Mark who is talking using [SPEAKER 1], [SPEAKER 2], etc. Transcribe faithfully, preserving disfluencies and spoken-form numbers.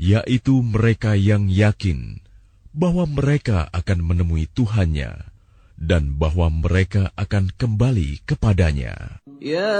[SPEAKER 1] yaitu mereka yang yakin bahwa mereka akan menemui Tuhannya dan bahwa mereka akan kembali kepadanya.
[SPEAKER 2] Ya